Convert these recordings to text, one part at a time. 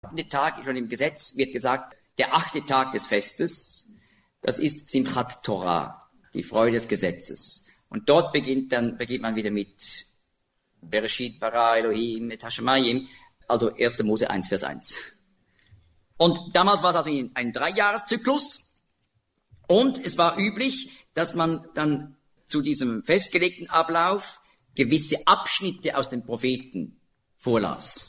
Der Tag, schon im Gesetz wird gesagt, der 8. Tag des Festes, das ist Simchat Torah, die Freude des Gesetzes. Und dort beginnt man wieder mit Bereshit bara Elohim et Hashemayim, also 1. Mose 1, Vers 1. Und damals war es also ein 3-Jahres-Zyklus. Und es war üblich, dass man dann zu diesem festgelegten Ablauf gewisse Abschnitte aus den Propheten vorlas.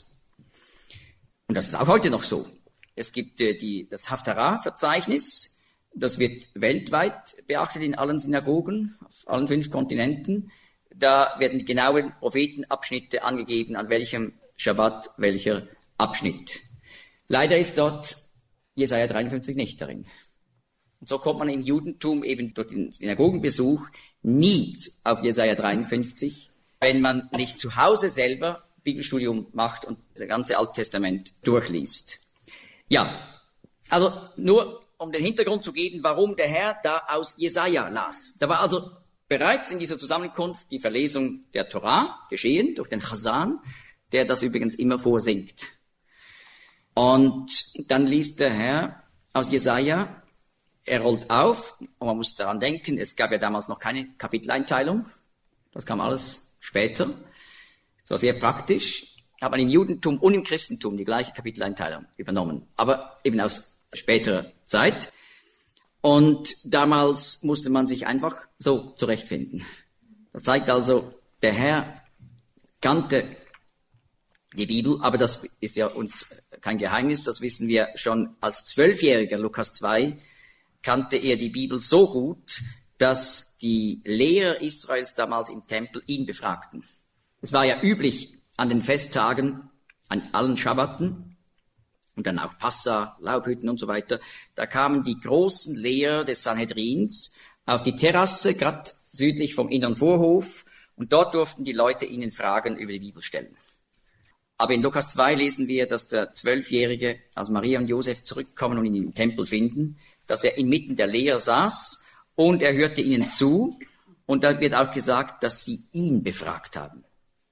Und das ist auch heute noch so. Es gibt das Haftarah-Verzeichnis, das wird weltweit beachtet in allen Synagogen, auf allen 5 Kontinenten. Da werden die genauen Prophetenabschnitte angegeben, an welchem Schabbat welcher Abschnitt. Leider ist dort Jesaja 53 nicht darin. Und so kommt man im Judentum eben durch den Synagogenbesuch nie auf Jesaja 53, wenn man nicht zu Hause selber Bibelstudium macht und das ganze Alte Testament durchliest. Ja, also nur um den Hintergrund zu geben, warum der Herr da aus Jesaja las. Da war also bereits in dieser Zusammenkunft die Verlesung der Torah geschehen durch den Chazan, der das übrigens immer vorsingt. Und dann liest der Herr aus Jesaja, er rollt auf, und man muss daran denken, es gab ja damals noch keine Kapiteleinteilung, das kam alles später. Das war sehr praktisch, hat man im Judentum und im Christentum die gleiche Kapiteleinteilung übernommen, aber eben aus späterer Zeit. Und damals musste man sich einfach so zurechtfinden. Das zeigt also, der Herr kannte die Bibel, aber das ist ja uns kein Geheimnis, das wissen wir schon als 12-Jähriger, Lukas 2, kannte er die Bibel so gut, dass die Lehrer Israels damals im Tempel ihn befragten. Es war ja üblich an den Festtagen, an allen Schabbaten und dann auch Passa, Laubhütten und so weiter, da kamen die großen Lehrer des Sanhedrins auf die Terrasse, gerade südlich vom inneren Vorhof, und dort durften die Leute ihnen Fragen über die Bibel stellen. Aber in Lukas 2 lesen wir, dass der 12-Jährige, als Maria und Josef zurückkommen und ihn im Tempel finden, dass er inmitten der Lehrer saß und er hörte ihnen zu, und da wird auch gesagt, dass sie ihn befragt haben.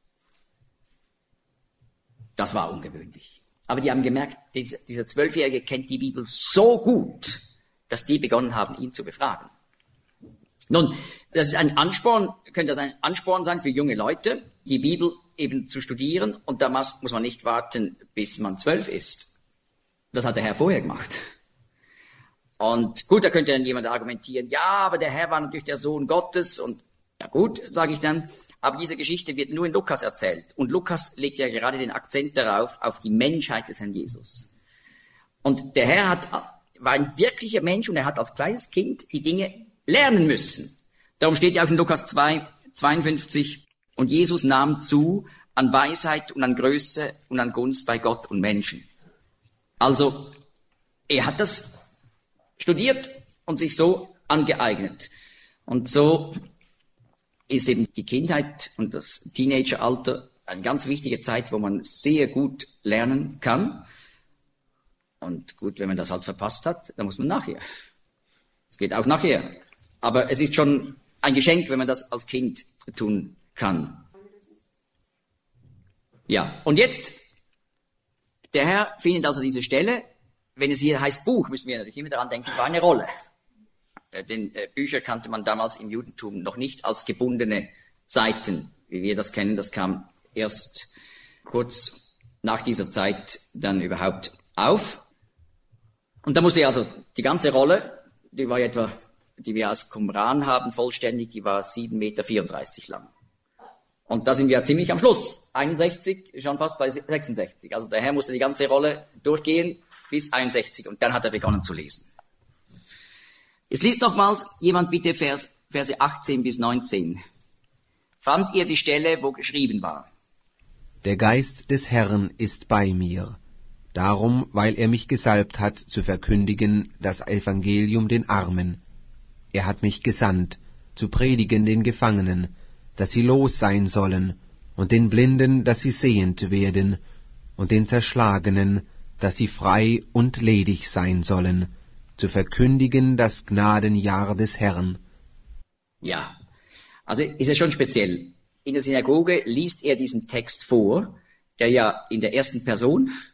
Das war ungewöhnlich. Aber die haben gemerkt, dieser 12-Jährige kennt die Bibel so gut, dass die begonnen haben, ihn zu befragen. Nun, das ist ein Ansporn, könnte das ein Ansporn sein für junge Leute, die Bibel eben zu studieren, und da muss man nicht warten, bis man 12 ist. Das hat der Herr vorher gemacht. Und gut, da könnte dann jemand argumentieren, ja, aber der Herr war natürlich der Sohn Gottes, und ja gut, sage ich dann, aber diese Geschichte wird nur in Lukas erzählt. Und Lukas legt ja gerade den Akzent darauf, auf die Menschheit des Herrn Jesus. Und der Herr war ein wirklicher Mensch, und er hat als kleines Kind die Dinge lernen müssen. Darum steht ja auch in Lukas 2, 52, und Jesus nahm zu an Weisheit und an Größe und an Gunst bei Gott und Menschen. Also, er hat das studiert und sich so angeeignet. Und so ist eben die Kindheit und das Teenageralter eine ganz wichtige Zeit, wo man sehr gut lernen kann. Und gut, wenn man das halt verpasst hat, dann muss man nachher. Es geht auch nachher. Aber es ist schon ein Geschenk, wenn man das als Kind tun kann. Ja, und jetzt, der Herr findet also diese Stelle, wenn es hier heißt Buch, müssen wir natürlich immer daran denken, war eine Rolle. Denn Bücher kannte man damals im Judentum noch nicht als gebundene Seiten, wie wir das kennen. Das kam erst kurz nach dieser Zeit dann überhaupt auf. Und da musste also die ganze Rolle, die war etwa, die wir aus Qumran haben, vollständig, die war 7,34 Meter lang. Und da sind wir ziemlich am Schluss. 61, schon fast bei 66. Also der Herr musste die ganze Rolle durchgehen bis 61. Und dann hat er begonnen zu lesen. Jetzt liest nochmals jemand bitte Verse 18 bis 19. Fand ihr die Stelle, wo geschrieben war? Der Geist des Herrn ist bei mir. Darum, weil er mich gesalbt hat, zu verkündigen das Evangelium den Armen. Er hat mich gesandt, zu predigen den Gefangenen, dass sie los sein sollen, und den Blinden, dass sie sehend werden, und den Zerschlagenen, dass sie frei und ledig sein sollen, zu verkündigen das Gnadenjahr des Herrn. Ja, also ist es schon speziell. In der Synagoge liest er diesen Text vor, der ja in der ersten Person